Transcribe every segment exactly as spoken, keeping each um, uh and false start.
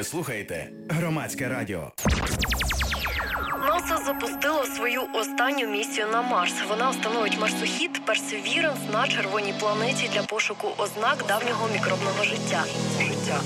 слухаєте Громадське радіо. НАСА запустило свою останню місію на Марс. Вона встановить марсохід Perseverance на червоній планеті для пошуку ознак давнього мікробного життя. Життя.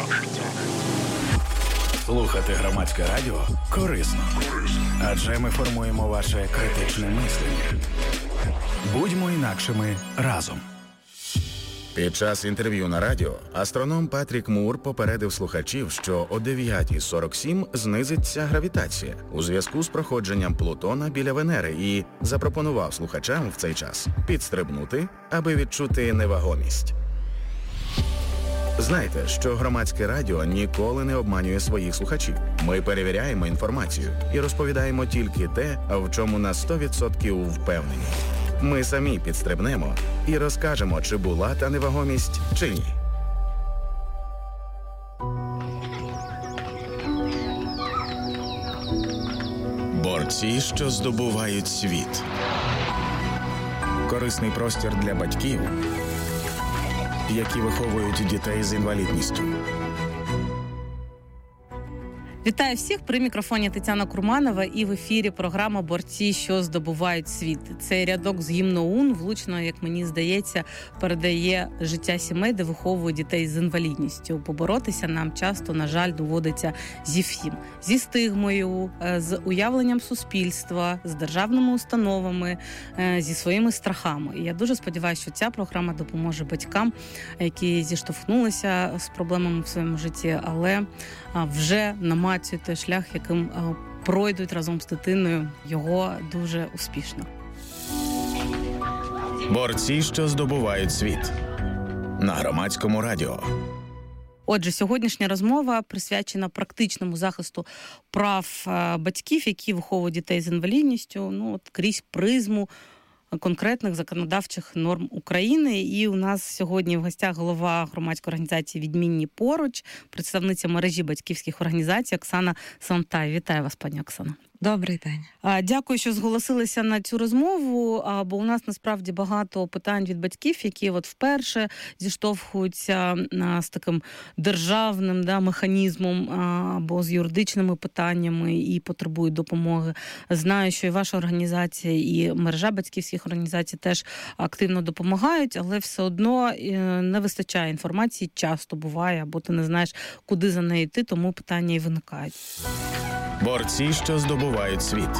Слухати Громадське радіо корисно. Адже ми формуємо ваше критичне мислення. Будьмо інакшими разом. Під час інтерв'ю на радіо астроном Патрік Мур попередив слухачів, що о дев'ята сорок сім знизиться гравітація у зв'язку з проходженням Плутона біля Венери і запропонував слухачам в цей час підстрибнути, аби відчути невагомість. Знайте, що Громадське радіо ніколи не обманює своїх слухачів. Ми перевіряємо інформацію і розповідаємо тільки те, в чому на сто відсотків впевнені. Ми самі підстрибнемо і розкажемо, чи була та невагомість, чи ні. Борці, що здобувають світ. Корисний простір для батьків, які виховують дітей з інвалідністю. Вітаю всіх, при мікрофоні Тетяна Курманова і в ефірі програма «Борці, що здобувають світ». Цей рядок з гімну ОУН влучно, як мені здається, передає життя сімей, де виховують дітей з інвалідністю. Поборотися нам часто, на жаль, доводиться зі всім. Зі стигмою, з уявленням суспільства, з державними установами, зі своїми страхами. І я дуже сподіваюся, що ця програма допоможе батькам, які зіштовхнулися з проблемами в своєму житті, але вже намагаються той шлях, яким пройдуть разом з дитиною його дуже успішно. Борці, що здобувають світ. На Громадському радіо. Отже, сьогоднішня розмова присвячена практичному захисту прав батьків, які виховують дітей з інвалідністю, ну, от крізь призму конкретних законодавчих норм України. І у нас сьогодні в гостях голова громадської організації «Відмінні поруч», представниця мережі батьківських організацій Оксана Сонтай. Вітаю вас, пані Оксана. Добрий день. Дякую, що зголосилися на цю розмову, бо у нас насправді багато питань від батьків, які от вперше зіштовхуються з таким державним да, механізмом або з юридичними питаннями і потребують допомоги. Знаю, що і ваша організація, і мережа батьківських організацій теж активно допомагають, але все одно не вистачає інформації, часто буває, або ти не знаєш, куди за нею йти, тому питання і виникають. Борці, що здобувають світ.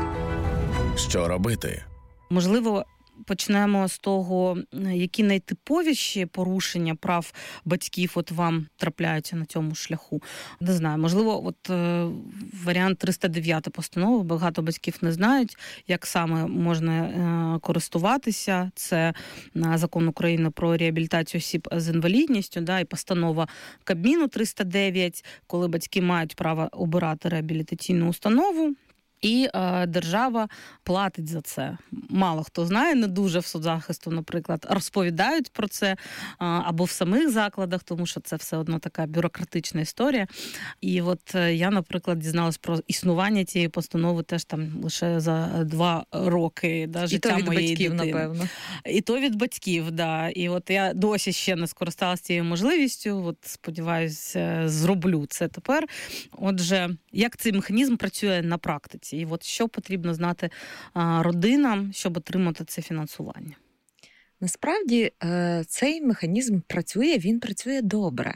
Що робити? Можливо, почнемо з того, які найтиповіші порушення прав батьків от вам трапляються на цьому шляху. Не знаю, можливо, от е, варіант триста дев'ята постанови, багато батьків не знають, як саме можна е, користуватися. Це е, закон України про реабілітацію осіб з інвалідністю, да, і постанова Кабміну триста дев'ять, коли батьки мають право обирати реабілітаційну установу. І е, держава платить за це. Мало хто знає, не дуже в соцзахисту, наприклад, розповідають про це, е, або в самих закладах, тому що це все одно така бюрократична історія. І от е, я, наприклад, дізналась про існування цієї постанови теж там лише за два роки да, життя моєї дитини. І то від батьків, напевно. І то від батьків, да. І от я досі ще не скористалася цією можливістю, от сподіваюся, зроблю це тепер. Отже, як цей механізм працює на практиці? І от що потрібно знати а, родинам, щоб отримати це фінансування? Насправді цей механізм працює, він працює добре.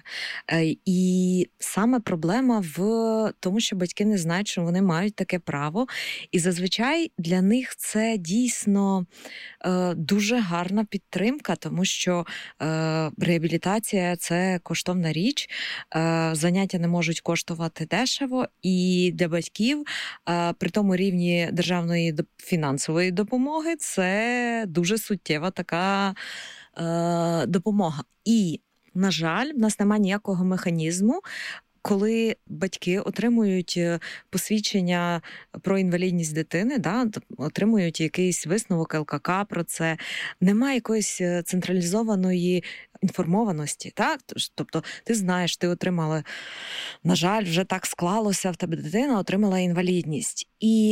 І саме проблема в тому, що батьки не знають, що вони мають таке право. І зазвичай для них це дійсно дуже гарна підтримка, тому що реабілітація – це коштовна річ, заняття не можуть коштувати дешево, і для батьків при тому рівні державної фінансової допомоги це дуже суттєва така допомога. І, на жаль, в нас немає ніякого механізму, коли батьки отримують посвідчення про інвалідність дитини, да, отримують якийсь висновок ел ка ка про це, немає якоїсь централізованої інформованості. Так? Тобто ти знаєш, ти отримала, на жаль, вже так склалося, в тебе дитина отримала інвалідність. І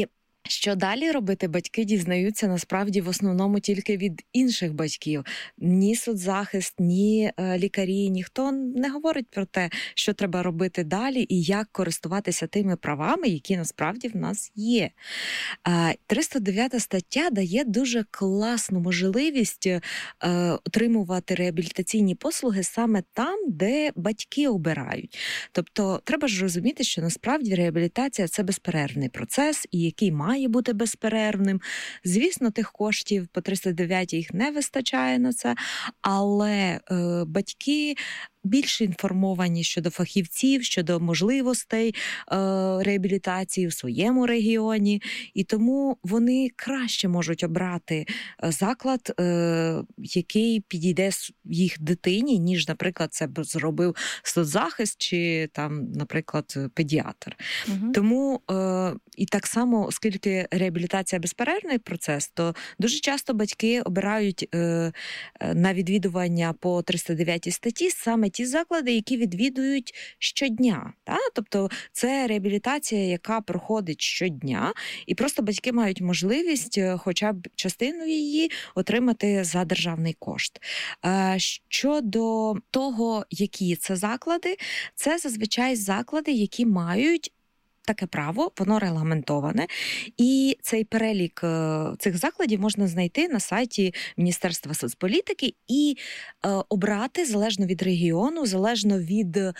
Що далі робити, батьки дізнаються насправді в основному тільки від інших батьків. Ні соцзахист, ні е, лікарі, ніхто не говорить про те, що треба робити далі і як користуватися тими правами, які насправді в нас є. Е, триста дев'ята стаття дає дуже класну можливість е, отримувати реабілітаційні послуги саме там, де батьки обирають. Тобто треба ж розуміти, що насправді реабілітація – це безперервний процес, і який має має бути безперервним. Звісно, тих коштів по триста дев'ятій їх не вистачає на це, але е, батьки більш інформовані щодо фахівців, щодо можливостей е, реабілітації в своєму регіоні, і тому вони краще можуть обрати заклад, е, який підійде їх дитині, ніж, наприклад, це б зробив соцзахист чи, там, наприклад, педіатр. Угу. Тому е, і так само, оскільки реабілітація безперервний процес, то дуже часто батьки обирають е, на відвідування по триста дев'ятій статті саме ті заклади, які відвідують щодня. Та? Тобто це реабілітація, яка проходить щодня, і просто батьки мають можливість хоча б частину її отримати за державний кошт. Щодо того, які це заклади, це зазвичай заклади, які мають таке право, воно регламентоване, і цей перелік цих закладів можна знайти на сайті Міністерства соцполітики і е, обрати, залежно від регіону, залежно від е,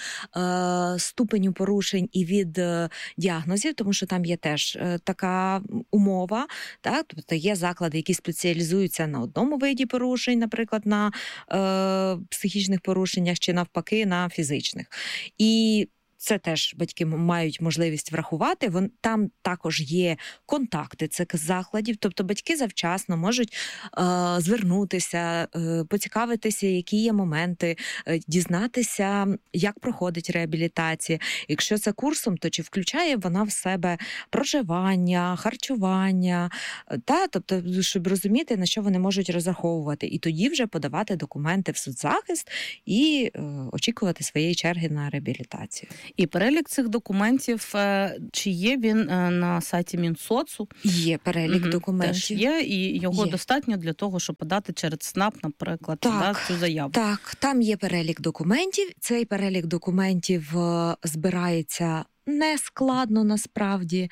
ступеню порушень і від е, діагнозів, тому що там є теж е, така умова, так? Тобто є заклади, які спеціалізуються на одному виді порушень, наприклад, на е, психічних порушеннях, чи навпаки на фізичних. І це теж батьки мають можливість врахувати. Вон, там також є контакти цих закладів, тобто батьки завчасно можуть е, звернутися, е, поцікавитися, які є моменти, е, дізнатися, як проходить реабілітація. Якщо це курсом, то чи включає вона в себе проживання, харчування, та, тобто, щоб розуміти, на що вони можуть розраховувати. І тоді вже подавати документи в соцзахист і е, очікувати своєї черги на реабілітацію. І перелік цих документів, чи є він на сайті Мінсоцу? Є перелік угу, документів. Теж є, і його є. Достатньо для того, щоб подати через СНАП, наприклад, так, да, цю заяву. Так, там є перелік документів. Цей перелік документів збирається нескладно насправді,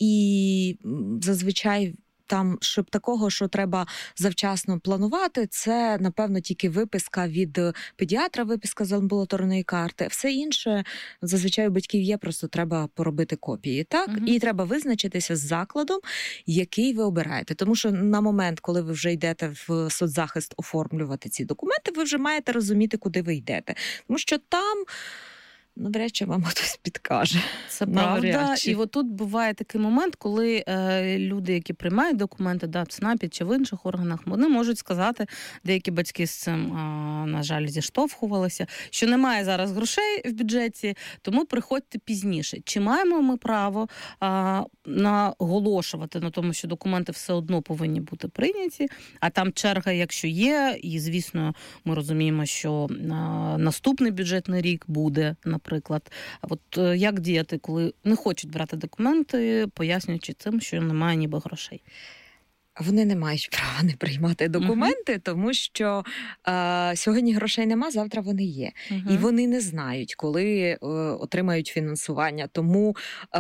і зазвичай там, щоб такого, що треба завчасно планувати, це, напевно, тільки виписка від педіатра, виписка з амбулаторної карти. Все інше, зазвичай у батьків є, просто треба поробити копії, так? Угу. І треба визначитися з закладом, який ви обираєте. Тому що на момент, коли ви вже йдете в соцзахист оформлювати ці документи, ви вже маєте розуміти, куди ви йдете. Тому що там навряд чи вам хтось підкаже. Це правда. І от тут буває такий момент, коли е, люди, які приймають документи, да, в ЦНАПі чи в інших органах, вони можуть сказати, деякі батьки з цим, е, на жаль, зіштовхувалися, що немає зараз грошей в бюджеті, тому приходьте пізніше. Чи маємо ми право е, наголошувати на тому, що документи все одно повинні бути прийняті, а там черга, якщо є, і, звісно, ми розуміємо, що е, наступний бюджетний рік буде, наприклад, Наприклад, от як діяти, коли не хочуть брати документи, пояснюючи цим, що немає ніби грошей? Вони не мають права не приймати документи, uh-huh. тому що е, сьогодні грошей нема, завтра вони є. Uh-huh. І вони не знають, коли е, отримають фінансування. Тому, е,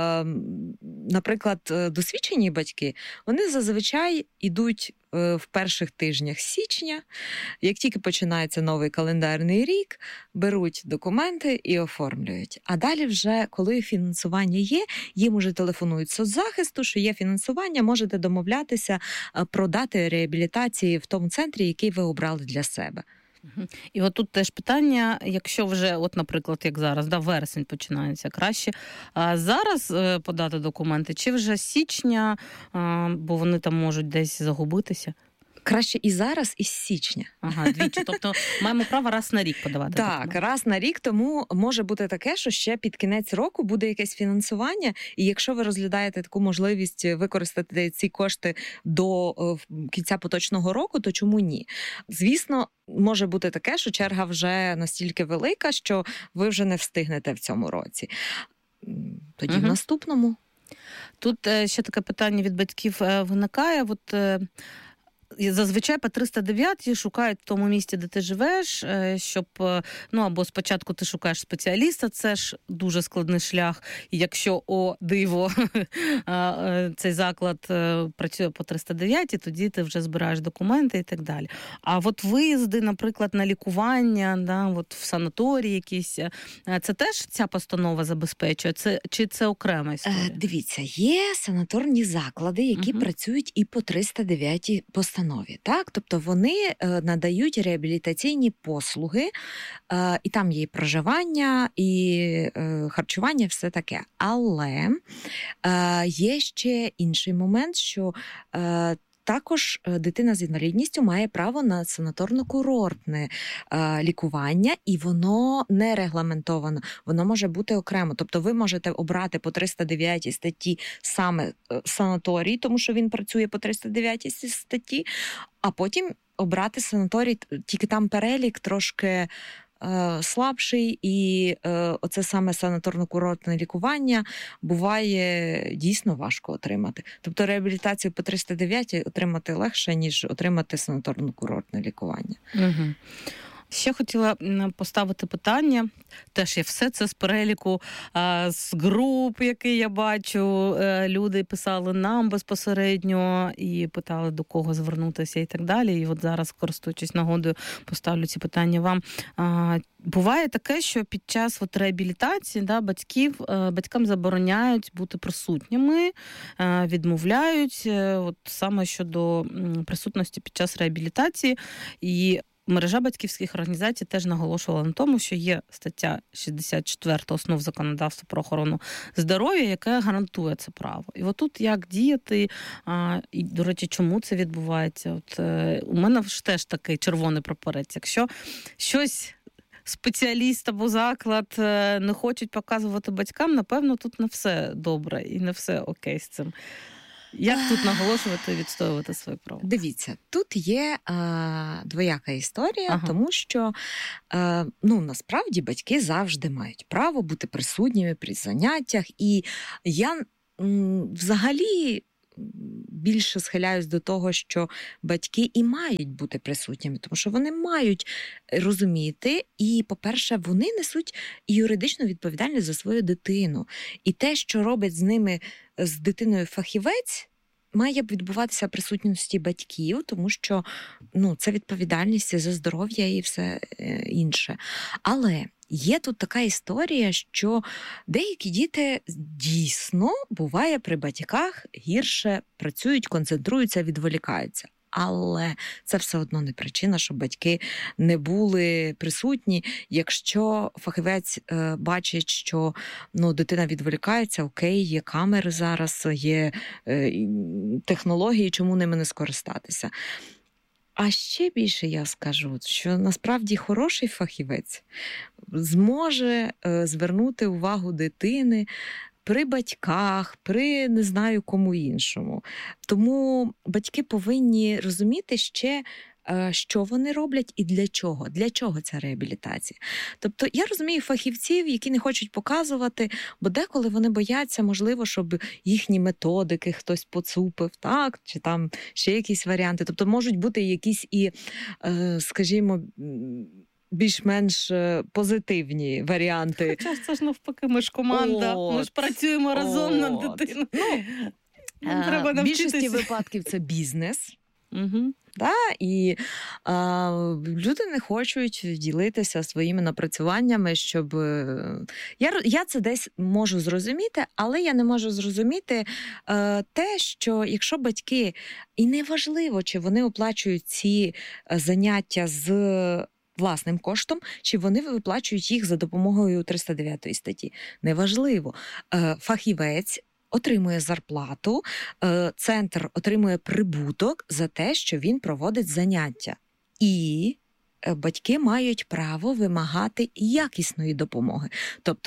наприклад, досвідчені батьки, вони зазвичай ідуть в перших тижнях січня, як тільки починається новий календарний рік, беруть документи і оформлюють. А далі вже, коли фінансування є, їм уже телефонують з соцзахисту, що є фінансування, можете домовлятися про дати реабілітації в тому центрі, який ви обрали для себе. І от тут теж питання, якщо вже, от, наприклад, як зараз, да, вересень починається, краще а зараз подати документи, чи вже січня, бо вони там можуть десь загубитися? Краще і зараз, і з січня. Ага, двічі. Тобто маємо право раз на рік подавати. Так, документи. раз на рік, тому може бути таке, що ще під кінець року буде якесь фінансування, і якщо ви розглядаєте таку можливість використати ці кошти до кінця поточного року, то чому ні? Звісно, може бути таке, що черга вже настільки велика, що ви вже не встигнете в цьому році. Тоді угу. в наступному. Тут ще таке питання від батьків виникає. От зазвичай по триста дев'ять шукають в тому місці, де ти живеш, щоб, ну, або спочатку ти шукаєш спеціаліста, це ж дуже складний шлях, і якщо, о, диво, цей заклад працює по триста дев'ять, тоді ти вже збираєш документи і так далі. А от виїзди, наприклад, на лікування, да, от в санаторії якісь, це теж ця постанова забезпечує? Це, чи це окрема історія? Дивіться, є санаторні заклади, які угу. працюють і по триста дев'ятій постанові. Так? Тобто вони е, надають реабілітаційні послуги, е, і там є і проживання, і е, харчування, все таке. Але е, є ще інший момент, що е, також дитина з інвалідністю має право на санаторно-курортне е, лікування, і воно не регламентовано, воно може бути окремо. Тобто ви можете обрати по триста дев'ятій статті саме санаторій, тому що він працює по триста дев'ятій статті, а потім обрати санаторій, тільки там перелік трошки слабший, і е, оце саме санаторно-курортне лікування буває дійсно важко отримати. Тобто реабілітацію по триста дев'ятій отримати легше, ніж отримати санаторно-курортне лікування. Угу. Ще хотіла поставити питання, теж є все це з переліку, з груп, які я бачу, люди писали нам безпосередньо і питали, до кого звернутися і так далі. І от зараз, користуючись нагодою, поставлю ці питання вам. Буває таке, що під час от реабілітації, да, батьків, батькам забороняють бути присутніми, відмовляють, от саме щодо присутності під час реабілітації. І мережа батьківських організацій теж наголошувала на тому, що є стаття шістдесят чотири основ законодавства про охорону здоров'я, яка гарантує це право. І отут як діяти, а, і, до речі, чому це відбувається? От, е, у мене ж теж такий червоний прапорець. Якщо щось спеціаліст або заклад не хочуть показувати батькам, напевно, тут не все добре і не все окей з цим. Як тут наголошувати і відстоювати своє право? Дивіться, тут є е, двояка історія, ага. тому що е, ну, насправді батьки завжди мають право бути присутніми при заняттях. І я м, взагалі більше схиляюсь до того, що батьки і мають бути присутніми, тому що вони мають розуміти, і, по-перше, вони несуть юридичну відповідальність за свою дитину. І те, що робить з ними, з дитиною фахівець, має відбуватися в присутності батьків, тому що ну, це відповідальність за здоров'я і все інше. Але є тут така історія, що деякі діти дійсно, буває, при батьках гірше працюють, концентруються, відволікаються. Але це все одно не причина, щоб батьки не були присутні. Якщо фахівець е, бачить, що ну, дитина відволікається, окей, є камери зараз, є е, технології, чому ними не скористатися. А ще більше я скажу, що насправді хороший фахівець зможе е, звернути увагу дитини при батьках, при не знаю кому іншому. Тому батьки повинні розуміти ще, що вони роблять і для чого. Для чого ця реабілітація. Тобто я розумію фахівців, які не хочуть показувати, бо деколи вони бояться, можливо, щоб їхні методики хтось поцупив, так? Чи там ще якісь варіанти. Тобто можуть бути якісь і, скажімо, більш-менш позитивні варіанти. Хоча це ж навпаки, ми ж команда, от, ми ж працюємо разом над дитиною. Ну, треба навчитися. В більшості випадків це бізнес. Угу. Да? І а, люди не хочуть ділитися своїми напрацюваннями, щоб... Я, я це десь можу зрозуміти, але я не можу зрозуміти а, те, що якщо батьки, і неважливо, чи вони оплачують ці заняття з власним коштом, чи вони виплачують їх за допомогою триста дев'ятої статті. Неважливо. Фахівець отримує зарплату, центр отримує прибуток за те, що він проводить заняття. І батьки мають право вимагати якісної допомоги. Тобто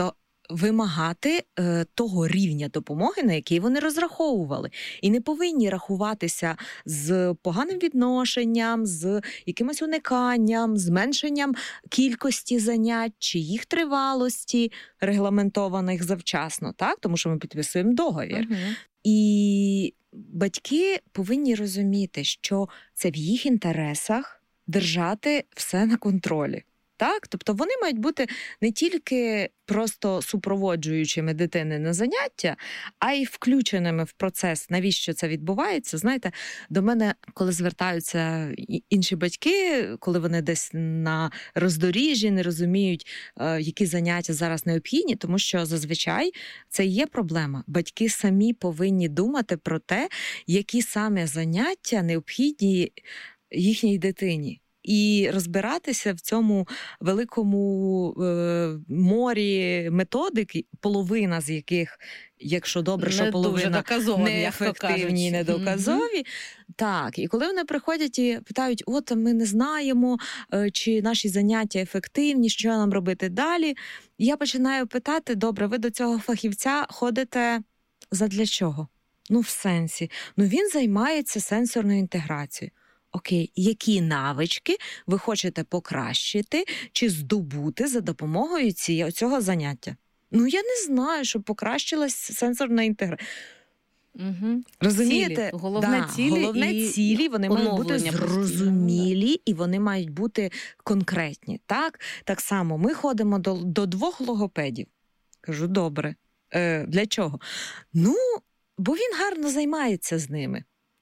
вимагати е, того рівня допомоги, на який вони розраховували. І не повинні рахуватися з поганим відношенням, з якимось униканням, зменшенням кількості занять чи їх тривалості, регламентованих завчасно, так? Тому що ми підписуємо договір. Угу. І батьки повинні розуміти, що це в їх інтересах держати все на контролі. Так? Тобто вони мають бути не тільки просто супроводжуючими дитини на заняття, а й включеними в процес, навіщо це відбувається. Знаєте, до мене, коли звертаються інші батьки, коли вони десь на роздоріжжі, не розуміють, які заняття зараз необхідні, тому що зазвичай це і є проблема. Батьки самі повинні думати про те, які саме заняття необхідні їхній дитині. І розбиратися в цьому великому е, морі методик, половина з яких, якщо добре, не що половина неефективні, недоказові. Mm-hmm. Так, і коли вони приходять і питають, от ми не знаємо, чи наші заняття ефективні, що нам робити далі, я починаю питати, добре, ви до цього фахівця ходите задля чого? Ну, в сенсі. Ну, він займається сенсорною інтеграцією. Окей, які навички ви хочете покращити чи здобути за допомогою цього заняття? Ну, я не знаю, щоб покращилась сенсорна інтеграція. Угу. Розумієте? Цілі. Головне, да, цілі, головне і цілі, вони мають бути зрозумілі, постійно. І вони мають бути конкретні. Так, так само ми ходимо до, до двох логопедів. Кажу, добре. Е, для чого? Ну, бо він гарно займається з ними.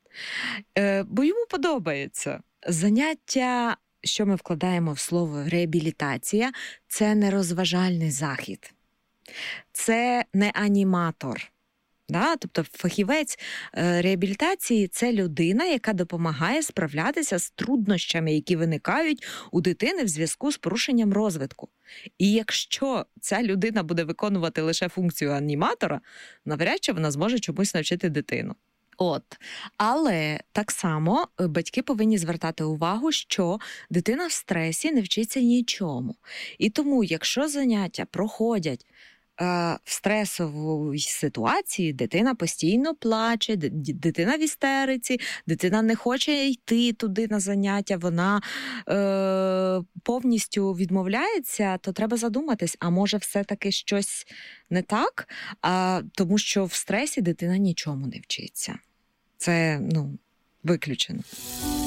Бо йому подобається. Заняття, що ми вкладаємо в слово реабілітація, це не розважальний захід. Це не аніматор. Да? Тобто фахівець реабілітації – це людина, яка допомагає справлятися з труднощами, які виникають у дитини в зв'язку з порушенням розвитку. І якщо ця людина буде виконувати лише функцію аніматора, навряд чи вона зможе чомусь навчити дитину. От. Але так само батьки повинні звертати увагу, що дитина в стресі не вчиться нічому. І тому, якщо заняття проходять е, в стресовій ситуації, дитина постійно плаче, дитина в істериці, дитина не хоче йти туди на заняття, вона е, повністю відмовляється, то треба задуматись, а може все-таки щось не так? А, тому що в стресі дитина нічому не вчиться. Це, ну, виключено.